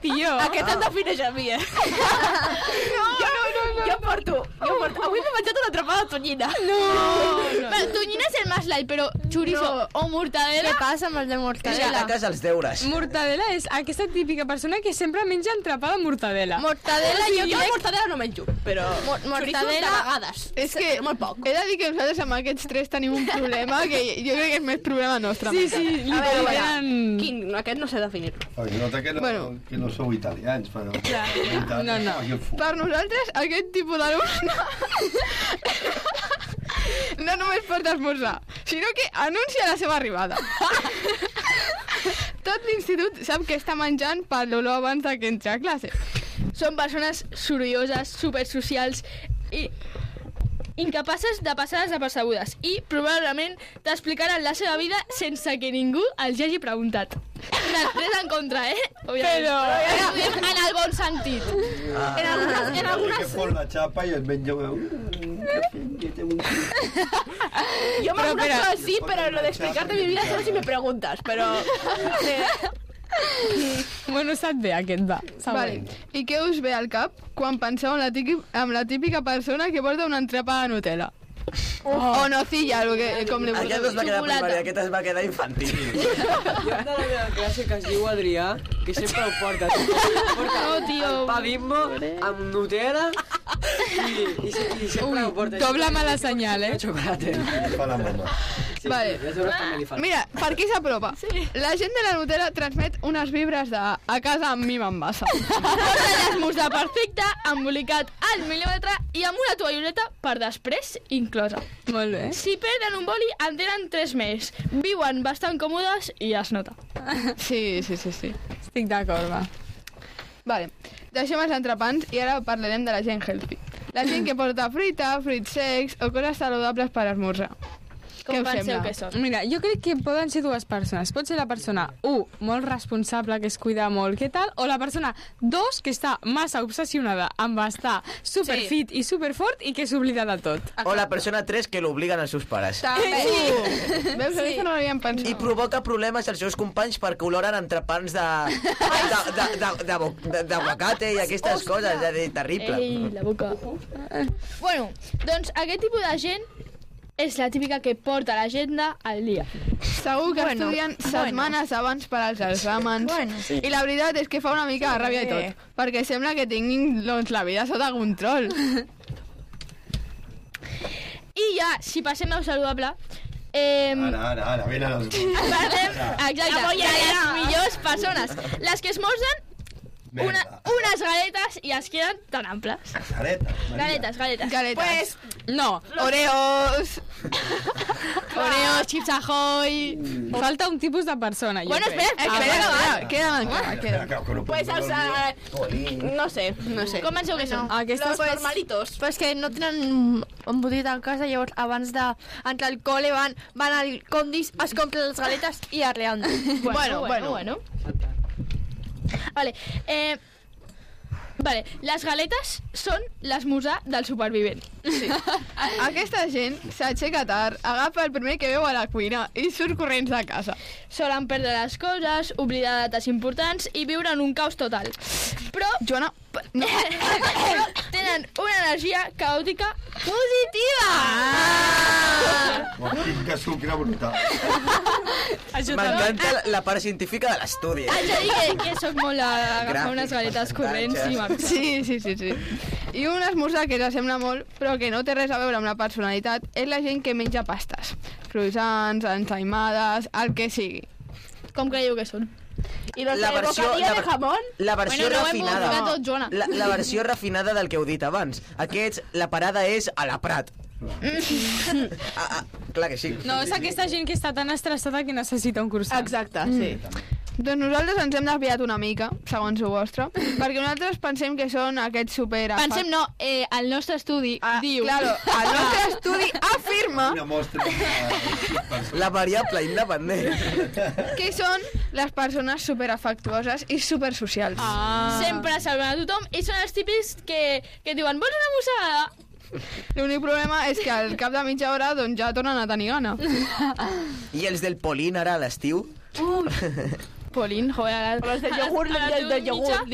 tio. Aquest em defineix a mi, Jo porto. Avui m'he menjat una atrapada de tonyina. Bueno, tonyina és el más light, però chorizo o mortadela... Què passa amb el de mortadela? A casa els deures. Mortadela és aquesta típica persona que sempre menja entrepà de mortadela. Mortadela, Jo mortadela no menjo, però chorizo de vegades. És que molt poc. he de dir que nosaltres amb aquests tres tenim un problema que jo crec que és més problema nostre. Sí, A veure, tenen... Quin? Aquest no sé definir-lo. Es nota que no sou italians, però... No. Per nosaltres, aquest tipus d'alumne no només porta esmorzar, sinó que anuncia la seva arribada. Tot l'institut sap que està menjant per l'olor abans que entri a classe. Són persones sorolloses, supersocials i incapaces de passar desapercebudes i probablement t'explicaran la seva vida sense que ningú els hagi preguntat. Res en contra, Però... en el bon sentit. En algunes... Que fot la xapa i et menja Jo m'algunes coses sí, però lo de explicarte mi vida solo si me preguntas, però... Bueno, se't ve aquest, va. Vale. I què us ve al cap quan penseu en la típica persona que porta una entrepà de Nutella? O nocilla, com li Aquest no es va quedar primari, aquest es va quedar infantil. Hi ha un de la meva classe que es diu Adrià, que sempre ho porta. No, tio. El pa Bimbo amb Nutella i sempre ho porta. Doble mala senyal, Xocolate. Fa la mama. Vale. Mira, per qui s'apropa? La gent de la Nutella transmet unes vibres de a casa amb mi m'embassa. Posa l'esmorzar perfecte, embolicat al mil·límetre i amb una toalloleta per després inclosa. Molt bé. Si perden un boli, en tenen 3 més. Viuen bastant còmodes i es nota. Sí. Estic d'acord, va. Vale, deixem els entrepans i ara parlarem de la gent healthy. La gent que porta fruita, fruits secs o coses saludables per esmorzar. Com Què us penseu sembla? que són? Mira, jo crec que poden ser dues persones. Pot ser la persona, 1, molt responsable, que es cuida molt, què tal? O la persona, 2, que està massa obsessionada amb estar superfit i superfort i que s'oblida de tot. O la persona 3 que l'obliguen els seus pares. Veus, això no l'havíem pensat. I provoca problemes als seus companys perquè oloren entrepans d'aguacate i aquestes coses, és a dir, terrible. Ei, la boca. Bueno, doncs aquest tipus de gent és la típica que porta l'agenda al dia. Segur que estudien setmanes abans per als exàmens. I la veritat és que fa una mica de ràbia i tot, perquè sembla que tinguin la vida sota control. I ja, si passem a lo saludable, Ara, venen els... parlem, exacte, de les millors persones. Les que esmorzen unes galetes i es queden tan amples. Galetes. Galetes. No. Oreos. Oreos, Chips Ahoy... Falta un tipus de persona, jo Bueno, crec. espera. Pues els... No sé. Com penseu que són? Los normalitos. Però és que no tenen embotit a casa, llavors abans d'entrar al col·le van al Condis, es compren les galetes i arreant. Bueno. Vale, les galetes són l'esmorzar del supervivent. Sí. Aquesta gent s'aixeca tard, agafa el primer que veu a la cuina i surt corrents de casa. Solen perdre les coses, oblidar dates importants i viure en un caos total. Però Joana, no. tenen una energia caòtica positiva. Que sucre brutal. M'encanta la part científica de l'estudi. Haig de dir que soc molt a agafar unes galetes corrents i m'agrada. Sí. I un esmorzar que s'assembla molt, però que no té res a veure amb la personalitat, és la gent que menja pastes. Croissants, ensaïmades, el que sigui. Com creieu que són? I los de bocadillo de jamón. La versió Bueno, no ho hem refinada. buscat tot, Joana. La versió refinada del que heu dit abans. Aquests, la parada és a la Prat. Clar que sí. No, és aquesta gent que està tan estressada que necessita un croissant. Exacte, sí. Doncs nosaltres ens hem desviat una mica, segons ho vostre, perquè nosaltres pensem que són aquests super... Pensem no, el nostre estudi diu... Claro, el nostre estudi afirma Una mostra. La variable independent. que són les persones superafectuoses i supersocials. Sempre salven a tothom i són els típics que diuen vols una mossegada? L'únic problema és que al cap de mitja hora doncs ja tornen a tenir gana. I els del Polín ara a l'estiu? Polín, joder, Los del yogur, del yogur.